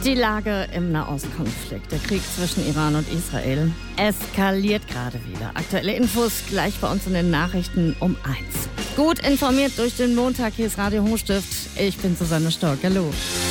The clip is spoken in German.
Die Lage im Nahostkonflikt, der Krieg zwischen Iran und Israel, eskaliert gerade wieder. Aktuelle Infos gleich bei uns in den Nachrichten um 1. Gut informiert durch den Montag, hier ist Radio Hochstift. Ich bin Susanne Stork. Hallo.